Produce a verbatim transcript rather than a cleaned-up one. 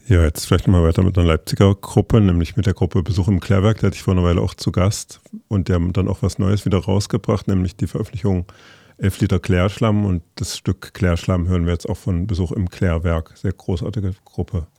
Ja, jetzt vielleicht mal weiter mit einer Leipziger Gruppe, nämlich mit der Gruppe Besuch im Klärwerk. Da hatte ich vor einer Weile auch zu Gast und die haben dann auch was Neues wieder rausgebracht, nämlich die Veröffentlichung elf Liter Klärschlamm, und das Stück Klärschlamm hören wir jetzt auch von Besuch im Klärwerk. Sehr großartige Gruppe.